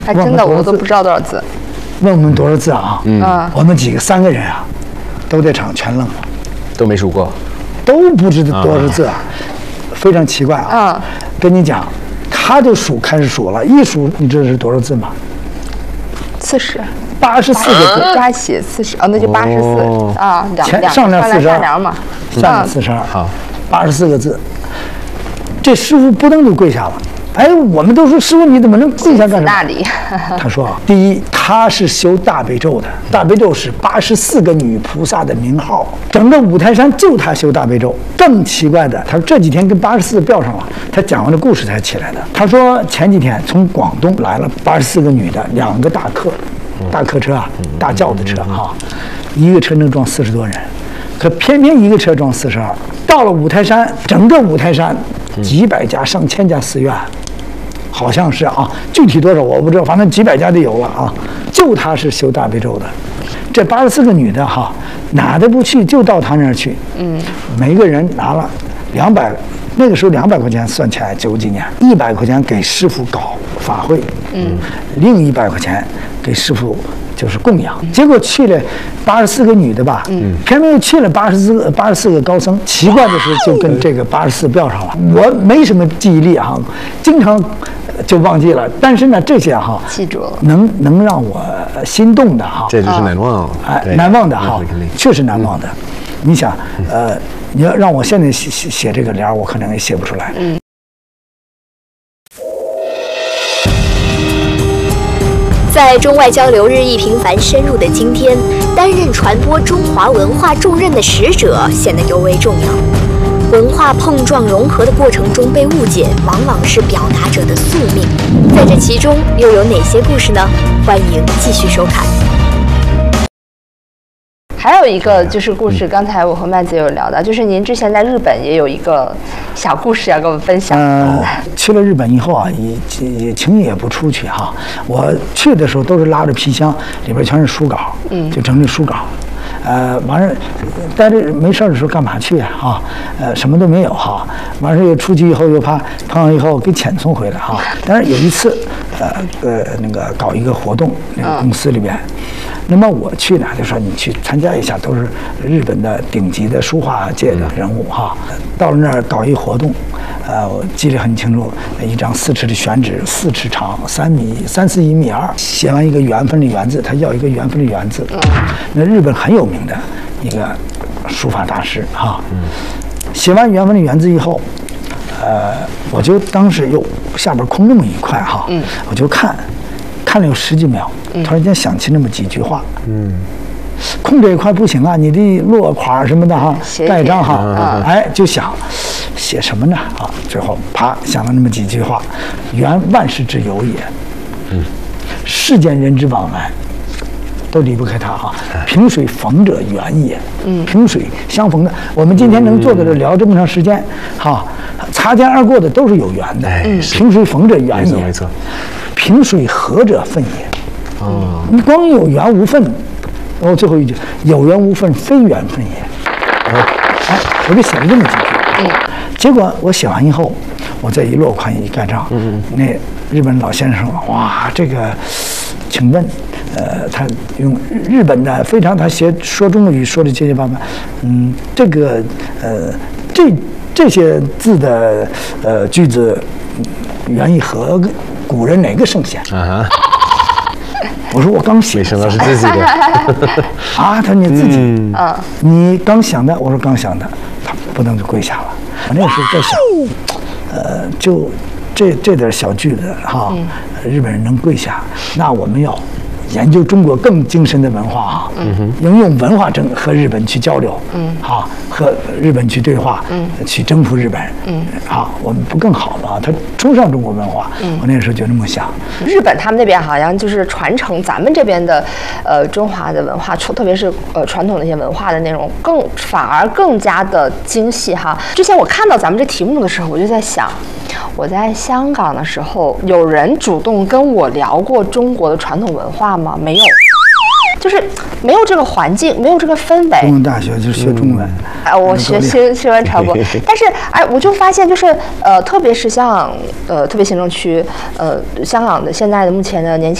还真的我都不知道多少字。 问我们多少字啊？我们3个人啊，都在场全愣了， 都没数过， 都不知道多少字啊，非常奇怪啊。跟你讲，他就开始数了，一数你知道是多少字吗 ？40。 84个字， 加起40，那就84啊， 上联42， 下联嘛， 上联42，好，84个字。这师傅不登就跪下了。哎，我们都说师傅你怎么能跪下干什么？ 大礼。 他说啊，第一，他是修大悲咒的，大悲咒是84个女菩萨的名号，整个五台山就他修大悲咒。更奇怪的，他说这几天跟84个飙上了，他讲完这故事才起来的。他说前几天从广东来了84个女的，2个大客车啊，大轿子车哈，一个车能装40多人，可偏偏一个车装42。到了五台山，整个五台山几百家、上千家寺院。好像是啊，具体多少我不知道，反正几百家就有了啊。就他是修大悲咒的，这84个女的哈，哪都不去，就到他那儿去。每个人拿了200，那个时候200块钱算起来90几年，100块钱给师傅搞法会，另100块钱给师傅就是供养。结果去了84个女的吧，偏偏又去了84个高僧。奇怪的是，就跟这个84飙上了。我没什么记忆力啊，经常就忘记了。但是呢，这些哈记住了， 能让我心动的哈， 这就是难忘， 难忘的哈，确实难忘的。你想，你要让我现在写这个联，我可能也写不出来。 在中外交流日益频繁深入的今天，担任传播中华文化重任的使者显得尤为重要。文化碰撞融合的过程中被误解，往往是表达者的宿命。在这其中又有哪些故事呢？欢迎继续收看。 还有一个就是故事，刚才我和麦子有聊到，就是您之前在日本也有一个小故事要跟我们分享。 去了日本以后啊，也轻易也不出去哈。我去的时候都是拉着皮箱，里边全是书稿，就整理书稿。完事待着没事的时候干嘛去啊？什么都没有哈。完事又出去以后又怕碰上以后给遣送回来哈。但是有一次，那个搞一个活动，那个公司里边。那么我去呢，就说你去参加一下，都是日本的顶级的书画界的人物哈。到了那儿搞一活动，我记得很清楚，一张4尺的宣纸，4尺长，3.4米2，写完一个缘分的缘字，他要一个缘分的缘字。那日本很有名的一个书法大师哈。写完缘分的缘字以后，我就当时又下边空那么一块哈，我就看了有10几秒。突然间想起那么几句话，空这一块不行啊，你得落款什么的哈，盖章哈，就想写什么呢啊？最后啪想了那么几句话：缘万事之由也，世间人之往来，都离不开它哈。萍水逢者缘也，萍水相逢的，我们今天能坐在这聊这么长时间，哈，擦肩而过的都是有缘的，萍水逢者缘也， 没错。 萍水合者分也。你光有缘无分，然后最后一句有缘无分，非缘分也。我就写了这么几句。结果我写完以后，我再一落款一盖章，那日本老先生说：“哇，这个，请问，他用日本的非常，他说中国语说的结结巴巴，这个这些字的句子，源于和古人哪个圣贤？”我说我刚写， 没想到是自己的啊！他说你自己，你刚想的。我说刚想的，他不能就跪下了。我那个时候在想，就这点小句子哈，日本人能跪下，那我们要研究中国更精深的文化啊，应用文化和日本去交流，和日本去对话，去征服日本，我们不更好吗？他崇尚中国文化，我那个时候就这么想。 日本他们那边好像就是传承咱们这边的中华的文化，特别是传统的一些文化的内容，反而更加的精细哈。之前我看到咱们这题目的时候，我就在想，我在香港的时候，有人主动跟我聊过中国的传统文化吗？没有。 就是没有这个环境，没有这个氛围。 中文大学就是学中文， 我学新闻传播，但是我就发现就是特别是像特别行政区香港的现在的目前的年轻